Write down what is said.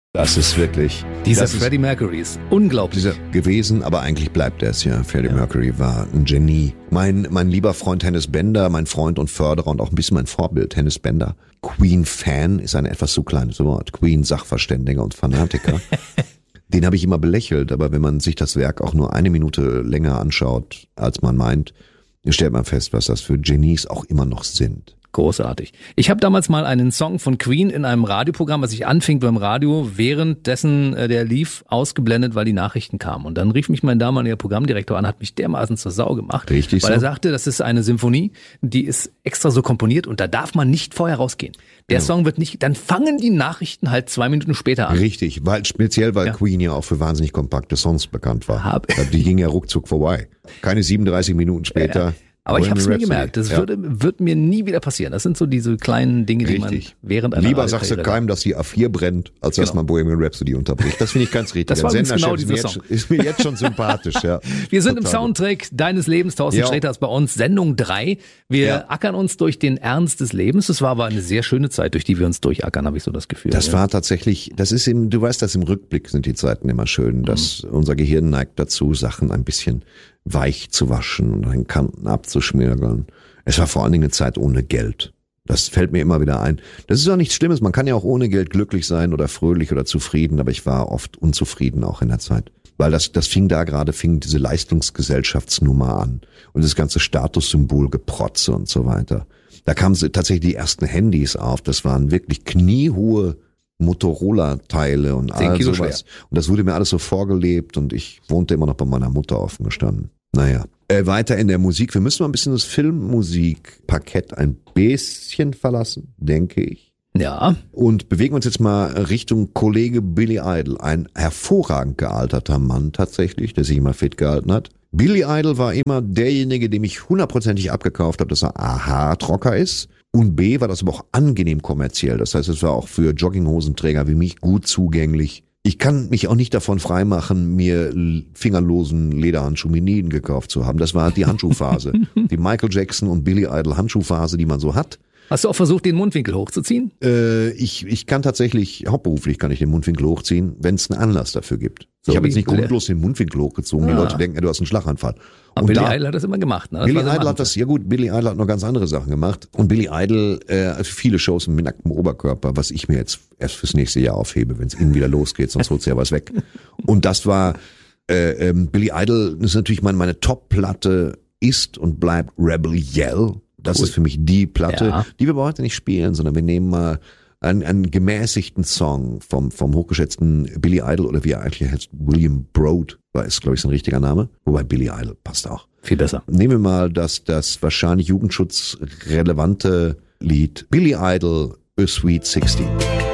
Das ist wirklich... Dieser Freddie Mercury ist unglaublich. Gewesen, aber eigentlich bleibt er es ja. Freddie Mercury war ein Genie. Mein lieber Freund Hennes Bender, mein Freund und Förderer und auch ein bisschen mein Vorbild, Hennes Bender. Queen-Fan ist ein etwas zu kleines Wort. Queen-Sachverständiger und Fanatiker. Den habe ich immer belächelt, aber wenn man sich das Werk auch nur eine Minute länger anschaut, als man meint, stellt man fest, was das für Genies auch immer noch sind. Großartig. Ich habe damals mal einen Song von Queen in einem Radioprogramm, als ich anfing beim Radio, währenddessen der lief, ausgeblendet, weil die Nachrichten kamen. Und dann rief mich mein damaliger Programmdirektor an, hat mich dermaßen zur Sau gemacht. Richtig weil so. Er sagte, das ist eine Symphonie, die ist extra so komponiert und da darf man nicht vorher rausgehen. Der Song wird nicht, dann fangen die Nachrichten halt 2 Minuten später an. Richtig, speziell weil Queen ja auch für wahnsinnig kompakte Songs bekannt war. Die ging ja ruckzuck vorbei. Keine 37 Minuten später. Aber ich habe es mir gemerkt, das wird mir nie wieder passieren. Das sind so diese kleinen Dinge, die man während einer Lieber sagst du keinem, dass die A4 brennt, als dass man Bohemian Rhapsody unterbricht. Das finde ich ganz richtig. Das war genau dieser Song. Ist mir jetzt schon sympathisch. Ja. Wir sind im Soundtrack deines Lebens. Thorsten Sträter ist bei uns. Sendung 3. Wir ackern uns durch den Ernst des Lebens. Das war aber eine sehr schöne Zeit, durch die wir uns durchackern, habe ich so das Gefühl. Das war tatsächlich, du weißt, dass im Rückblick sind die Zeiten immer schön, dass unser Gehirn neigt dazu, Sachen ein bisschen weich zu waschen und an Kanten abzuschmirgeln. Es war vor allen Dingen eine Zeit ohne Geld. Das fällt mir immer wieder ein. Das ist auch nichts Schlimmes. Man kann ja auch ohne Geld glücklich sein oder fröhlich oder zufrieden, aber ich war oft unzufrieden auch in der Zeit. Weil das fing diese Leistungsgesellschaftsnummer an und das ganze Statussymbol Geprotze und so weiter. Da kamen tatsächlich die ersten Handys auf. Das waren wirklich kniehohe Motorola-Teile und all sowas. Schwer. Und das wurde mir alles so vorgelebt und ich wohnte immer noch bei meiner Mutter offen gestanden. Naja. Weiter in der Musik. Wir müssen mal ein bisschen das Filmmusikparkett ein bisschen verlassen, denke ich. Ja. Und bewegen uns jetzt mal Richtung Kollege Billy Idol. Ein hervorragend gealterter Mann tatsächlich, der sich immer fit gehalten hat. Billy Idol war immer derjenige, dem ich 100%ig abgekauft habe, dass er A, Hardrocker ist. Und B, war das aber auch angenehm kommerziell. Das heißt, es war auch für Jogginghosenträger wie mich gut zugänglich. Ich kann mich auch nicht davon freimachen, mir fingerlosen Lederhandschuh Miniden gekauft zu haben. Das war die Handschuhphase. Die Michael Jackson und Billy Idol Handschuhphase, die man so hat. Hast du auch versucht, den Mundwinkel hochzuziehen? Ich kann tatsächlich, hauptberuflich kann ich den Mundwinkel hochziehen, wenn es einen Anlass dafür gibt. So, ich habe jetzt nicht grundlos den Mundwinkel hochgezogen. Die Leute denken, du hast einen Schlaganfall. Aber Billy Idol hat das immer gemacht. Ne? Billy Idol hat das, ja gut, Billy Idol hat noch ganz andere Sachen gemacht. Und Billy Idol, also viele Shows mit nacktem Oberkörper, was ich mir jetzt erst fürs nächste Jahr aufhebe, wenn es innen wieder losgeht, sonst holt's ja was weg. Und das war, Billy Idol, das ist natürlich meine Top-Platte, ist und bleibt Rebel Yell. Das ist für mich die Platte, die wir aber heute nicht spielen, sondern wir nehmen mal einen gemäßigten Song vom hochgeschätzten Billy Idol oder wie er eigentlich heißt, William Broad, ist glaube ich sein richtiger Name, wobei Billy Idol passt auch. Viel besser. Nehmen wir mal das wahrscheinlich jugendschutzrelevante Lied Billy Idol, A Sweet 16.